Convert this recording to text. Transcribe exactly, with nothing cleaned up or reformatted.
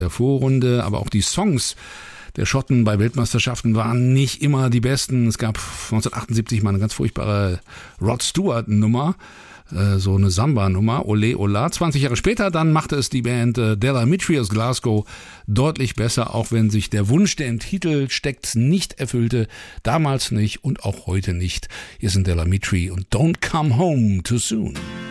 der Vorrunde, aber auch die Songs der Schotten bei Weltmeisterschaften waren nicht immer die besten. Es gab neunzehnhundertachtundsiebzig mal eine ganz furchtbare Rod Stewart-Nummer, äh, so eine Samba-Nummer, Ole Ola. zwanzig Jahre später dann machte es die Band äh, Del Amitri aus Glasgow deutlich besser, auch wenn sich der Wunsch, der im Titel steckt, nicht erfüllte. Damals nicht und auch heute nicht. Hier sind Del Amitri und Don't Come Home Too Soon.